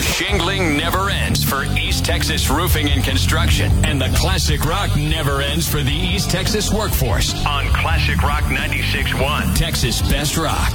The shingling never ends for East Texas Roofing and Construction. And the classic rock never ends for the East Texas workforce on Classic Rock 96.1, Texas Best Rock.